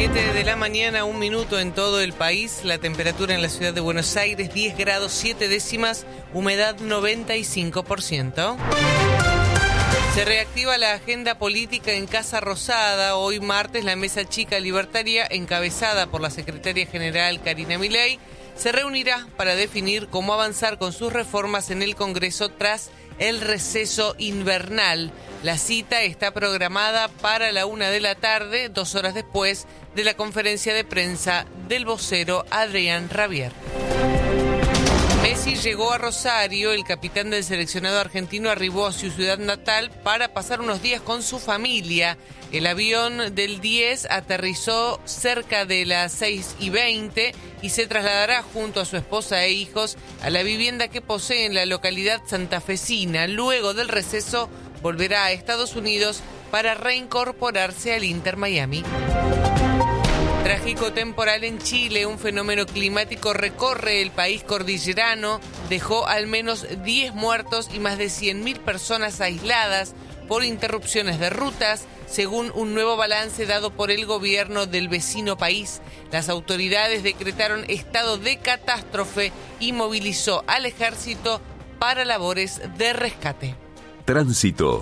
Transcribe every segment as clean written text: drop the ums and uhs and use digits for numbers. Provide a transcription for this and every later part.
7 de la mañana, 1 minuto en todo el país. La temperatura en la ciudad de Buenos Aires, 10 grados 7 décimas, humedad 95%. Se reactiva la agenda política en Casa Rosada. Hoy martes, la Mesa Chica Libertaria, encabezada por la secretaria general Karina Milei, se reunirá para definir cómo avanzar con sus reformas en el Congreso tras el receso invernal. La cita está programada para la 1 de la tarde, 2 horas después de la conferencia de prensa del vocero Adrián Rabier. Messi llegó a Rosario. El capitán del seleccionado argentino arribó a su ciudad natal para pasar unos días con su familia. El avión del 10 aterrizó cerca de las 6:20 y se trasladará junto a su esposa e hijos a la vivienda que posee en la localidad santafesina. Luego del receso volverá a Estados Unidos para reincorporarse al Inter Miami. Trágico temporal en Chile. Un fenómeno climático recorre el país cordillerano. Dejó al menos 10 muertos y más de 100.000 personas aisladas por interrupciones de rutas, según un nuevo balance dado por el gobierno del vecino país. Las autoridades decretaron estado de catástrofe y movilizó al ejército para labores de rescate. Tránsito.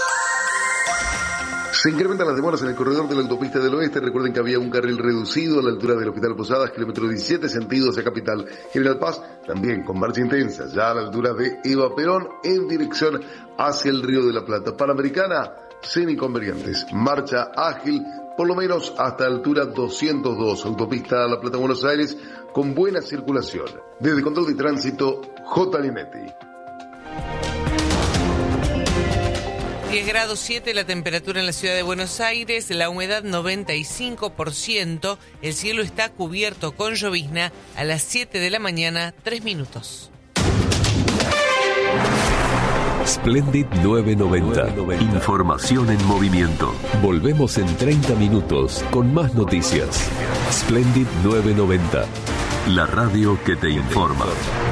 Se incrementan las demoras en el corredor de la autopista del oeste. Recuerden que había un carril reducido a la altura del Hospital Posadas, kilómetro 17, sentido hacia Capital. General Paz, también con marcha intensa, ya a la altura de Eva Perón, en dirección hacia el Río de la Plata. Panamericana, sin inconvenientes. Marcha ágil, por lo menos hasta altura 202. Autopista La Plata, Buenos Aires, con buena circulación. Desde Control de Tránsito, J. Linetti. 10 grados 7 la temperatura en la ciudad de Buenos Aires, la humedad 95%, el cielo está cubierto con llovizna a las 7 de la mañana, 3 minutos. Splendid 990. Información en movimiento. Volvemos en 30 minutos con más noticias. Splendid 990. La radio que te informa.